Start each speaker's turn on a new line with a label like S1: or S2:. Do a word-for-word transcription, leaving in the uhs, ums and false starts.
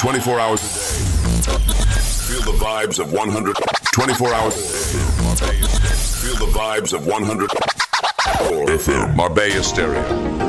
S1: twenty-four hours a day. Feel the vibes of one hundred. twenty-four hours a day. Feel the vibes of one hundred. F M Marbella Stereo.